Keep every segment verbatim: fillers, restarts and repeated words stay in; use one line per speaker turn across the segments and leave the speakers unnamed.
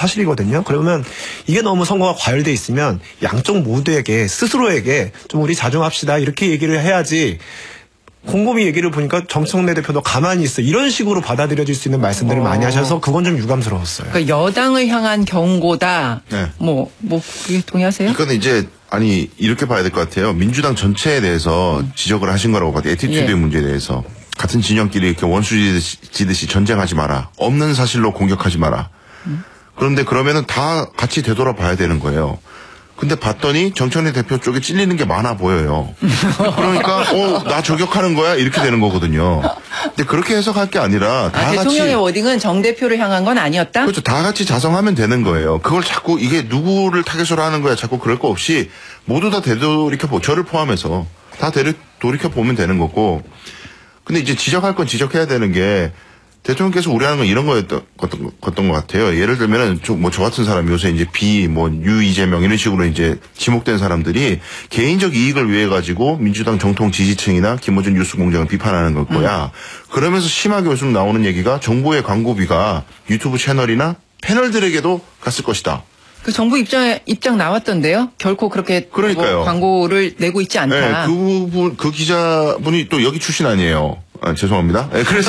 사실이거든요. 그러면 이게 너무 선거가 과열돼 있으면 양쪽 모두에게 스스로에게 좀 우리 자중합시다 이렇게 얘기를 해야지. 곰곰이 얘기를 보니까 정청래 대표도 가만히 있어 이런 식으로 받아들여질 수 있는 말씀들을 어. 많이 하셔서 그건 좀 유감스러웠어요.
그러니까 여당을 향한 경고다.
네.
뭐, 뭐 그게 동의하세요?
이거는 이제 아니 이렇게 봐야 될 것 같아요. 민주당 전체에 대해서 음. 지적을 하신 거라고 봐요. 에티튜드의 예. 문제에 대해서. 같은 진영끼리 이렇게 원수 지듯이 전쟁하지 마라. 없는 사실로 공격하지 마라. 음. 그런데 그러면은 다 같이 되돌아봐야 되는 거예요. 근데 봤더니 정청래 대표 쪽에 찔리는 게 많아 보여요. 그러니까 어, 나 저격하는 거야? 이렇게 되는 거거든요. 근데 그렇게 해석할 게 아니라 다
아,
같이
대통령의 워딩은 정 대표를 향한 건 아니었다?
그렇죠. 다 같이 자성하면 되는 거예요. 그걸 자꾸 이게 누구를 타겟으로 하는 거야. 자꾸 그럴 거 없이 모두 다 되돌이켜보 저를 포함해서 다 되돌이켜보면 되는 거고. 근데 이제 지적할 건 지적해야 되는 게 대통령께서 우려하는 건 이런 거였던, 것 같아요. 예를 들면은, 뭐, 저 같은 사람 요새 이제 비, 뭐, 유, 이재명 이런 식으로 이제 지목된 사람들이 개인적 이익을 위해 가지고 민주당 정통 지지층이나 김어준 뉴스 공장을 비판하는 걸 거야. 음. 그러면서 심하게 요즘 나오는 얘기가 정부의 광고비가 유튜브 채널이나 패널들에게도 갔을 것이다.
그 정부 입장, 입장 나왔던데요? 결코 그렇게
그러니까요.
뭐 광고를 내고 있지 않다.
네, 그 분, 그 기자분이 또 여기 출신 아니에요. 아, 죄송합니다. 네, 그래서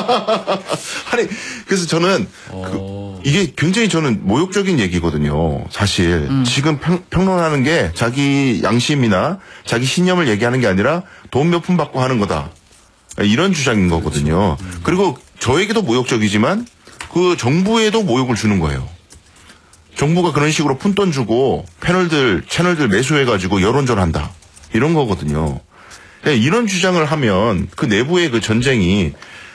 아니 그래서 저는 그, 이게 굉장히 저는 모욕적인 얘기거든요. 사실 음. 지금 평, 평론하는 게 자기 양심이나 자기 신념을 얘기하는 게 아니라 돈 몇 푼 받고 하는 거다. 이런 주장인 거거든요. 그렇죠. 음. 그리고 저에게도 모욕적이지만 그 정부에도 모욕을 주는 거예요. 정부가 그런 식으로 푼돈 주고 패널들 채널들 매수해가지고 여론전한다 이런 거거든요. 이런 주장을 하면 그 내부의 그 전쟁이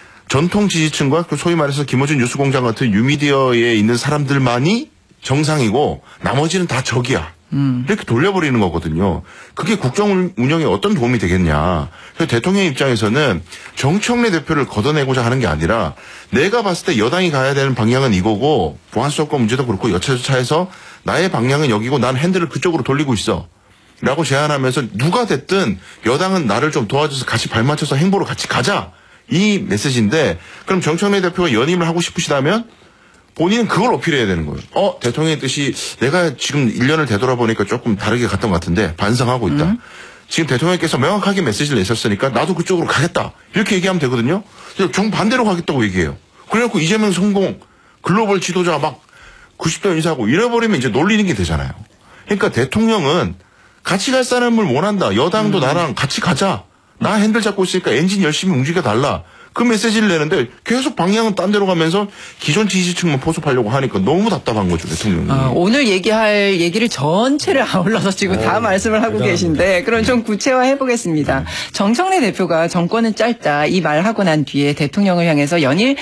전통 지지층과 그 소위 말해서 김어준 뉴스공장 같은 뉴미디어에 있는 사람들만이 정상이고 나머지는 다 적이야. 음. 이렇게 돌려버리는 거거든요. 그게 국정 운영에 어떤 도움이 되겠냐. 그래서 대통령 입장에서는 정청래 대표를 걷어내고자 하는 게 아니라 내가 봤을 때 여당이 가야 되는 방향은 이거고 보안수사권 문제도 그렇고 여차저차해서 나의 방향은 여기고 난 핸들을 그쪽으로 돌리고 있어. 라고 제안하면서 누가 됐든 여당은 나를 좀 도와줘서 같이 발맞춰서 행보로 같이 가자. 이 메시지인데 그럼 정청래 대표가 연임을 하고 싶으시다면 본인은 그걸 어필해야 되는 거예요. 어, 대통령의 뜻이 내가 지금 일 년을 되돌아보니까 조금 다르게 갔던 것 같은데 반성하고 있다. 음. 지금 대통령께서 명확하게 메시지를 내셨으니까 나도 그쪽으로 가겠다. 이렇게 얘기하면 되거든요. 정반대로 가겠다고 얘기해요. 그래갖고 이재명 성공, 글로벌 지도자 막 구십 도 인사하고 이래버리면 이제 놀리는 게 되잖아요. 그러니까 대통령은 같이 갈 사람을 원한다. 여당도 음. 나랑 같이 가자. 나 핸들 잡고 있으니까 엔진 열심히 움직여달라. 그 메시지를 내는데 계속 방향은 딴 데로 가면서 기존 지지층만 포섭하려고 하니까 너무 답답한 거죠, 대통령이.
아, 오늘 얘기할 얘기를 전체를 아울러서 지금 오, 다 말씀을 하고 대단합니다. 계신데 그럼 좀 구체화해 보겠습니다. 네. 정청래 대표가 정권은 짧다 이 말하고 난 뒤에 대통령을 향해서 연일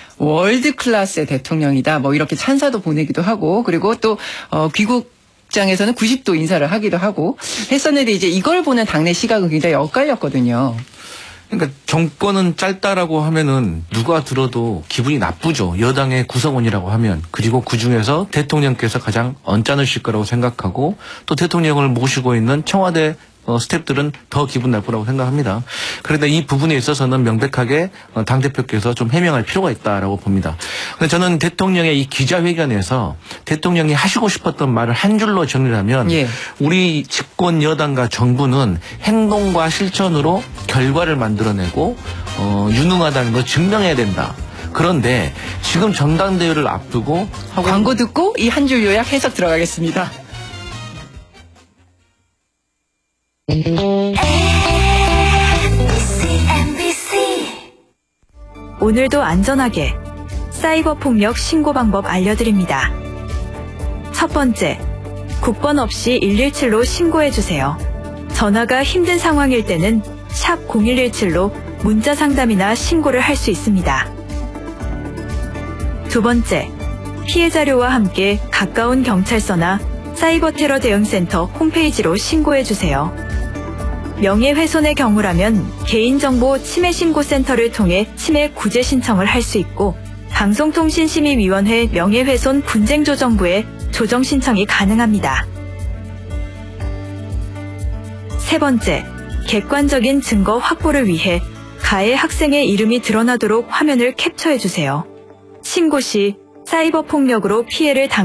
월드 클래스의 대통령이다. 뭐 이렇게 찬사도 보내기도 하고 그리고 또 어, 귀국 장에서는 구십 도 인사를 하기도 하고 했었는데 이제 이걸 보는 당내 시각은 굉장히 엇갈렸거든요.
그러니까 정권은 짧다라고 하면은 누가 들어도 기분이 나쁘죠. 여당의 구성원이라고 하면. 그리고 그중에서 대통령께서 가장 언짢으실 거라고 생각하고 또 대통령을 모시고 있는 청와대 어, 스태프들은 더 기분 나쁠 거라고 생각합니다. 그런데 이 부분에 있어서는 명백하게 어, 당대표께서 좀 해명할 필요가 있다라고 봅니다. 근데 저는 대통령의 이 기자회견에서 대통령이 하시고 싶었던 말을 한 줄로 정리하면 예. 우리 집권 여당과 정부는 행동과 실천으로 결과를 만들어내고 어, 유능하다는 걸 증명해야 된다. 그런데 지금 전당대회를 앞두고 하고
광고 듣고 이 한 줄 요약 해석 들어가겠습니다.
오늘도 안전하게 사이버 폭력 신고 방법 알려드립니다. 첫 번째, 국번 없이 일일칠로 신고해주세요. 전화가 힘든 상황일 때는 샵 공일일칠로 문자 상담이나 신고를 할 수 있습니다. 두 번째, 피해 자료와 함께 가까운 경찰서나 사이버 테러 대응센터 홈페이지로 신고해주세요. 명예훼손의 경우라면 개인정보 침해신고센터를 통해 침해 구제 신청을 할 수 있고 방송통신심의위원회 명예훼손 분쟁조정부에 조정 신청이 가능합니다. 세 번째, 객관적인 증거 확보를 위해 가해 학생의 이름이 드러나도록 화면을 캡처해주세요. 신고 시 사이버 폭력으로 피해를 당